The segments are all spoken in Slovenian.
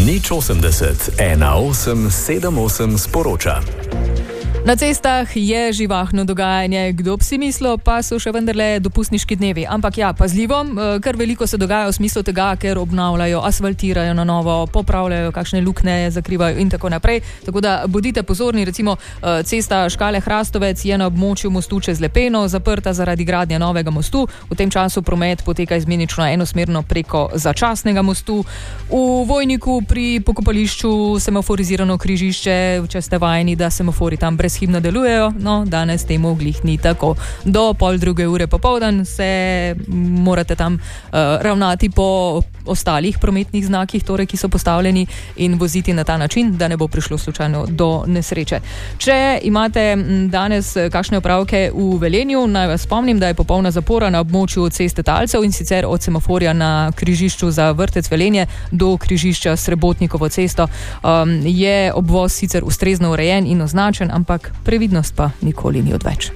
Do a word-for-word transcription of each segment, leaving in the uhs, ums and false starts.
Nič osemdeset, ena osem sedem osem sporoča. Na cestah je živahno dogajanje, kdo bi si mislil, pa so še vendarle dopustniški dnevi. Ampak ja, pazljivo, kar veliko se dogaja v smislu tega, ker obnavljajo, asfaltirajo na novo, popravljajo kakšne luknje, zakrivajo in tako naprej. Tako da bodite pozorni, recimo cesta Škale-Hrastovec je na območju mostu čez Lepeno zaprta zaradi gradnje novega mostu. V tem času promet poteka izmenično enosmerno preko začasnega mostu. V Vojniku pri pokopališču semaforizirano križišče, če ste vajeni, da semafori tam brez hibno delujejo, no, danes temu glih ni tako. Do pol druge ure popoldan se morate tam uh, ravnati po ostalih prometnih znakih, torej, ki so postavljeni, in voziti na ta način, da ne bo prišlo slučajno do nesreče. Če imate danes kakšne opravke v Velenju, naj vas spomnim, da je popolna zapora na območju ceste Talcev, in sicer od semaforja na križišču za Vrtec Velenje do križišča Srebotnikovo cesto. Um, je obvoz sicer ustrezno urejen in označen, ampak previdnost pa nikoli ni odveč.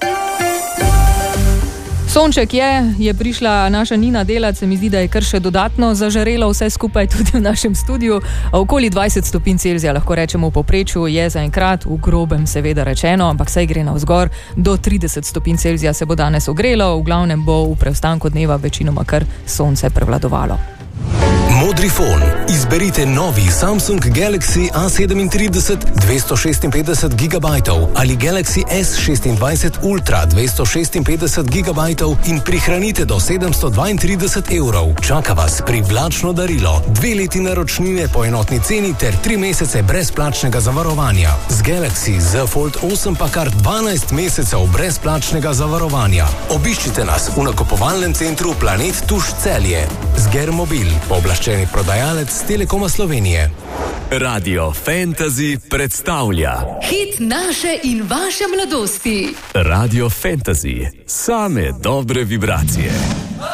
Sonček je, je prišla naša Nina delat, se mi zdi, da je kar še dodatno zažarelo vse skupaj tudi v našem studiu. Okoli dvajset stopinj Celzija, lahko rečemo v povprečju, je zaenkrat, v grobem seveda rečeno, ampak saj gre navzgor. Do trideset stopinj Celzija se bo danes ogrelo, v glavnem bo v preostanku dneva večinoma kar sonce prevladovalo. Modrifon. Izberite novi Samsung Galaxy A sedemintrideset dvesto šestinpetdeset gigabajtov ali Galaxy S šestindvajset Ultra dvesto šestinpetdeset gigabajtov in prihranite do sedemsto dvaintrideset evrov. Čaka vas privlačno darilo, dve leti naročnine po enotni ceni ter tri mesece brezplačnega zavarovanja. Z Galaxy Z Fold osem pa kar dvanajst mesecev brezplačnega zavarovanja. Obiščite nas v nakupovalnem centru Planet Tuš Celje. Zger Mobil, pooblaščeni prodajalec Telekoma Slovenije. Radio Fantasy predstavlja hit naše in vaše mladosti. Radio Fantasy, same dobre vibracije.